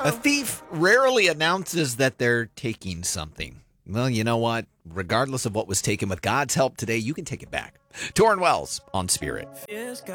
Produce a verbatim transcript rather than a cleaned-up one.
A thief rarely announces that they're taking something. Well, you know what? Regardless of what was taken, with God's help today, you can take it back. Torrin Wells on Spirit.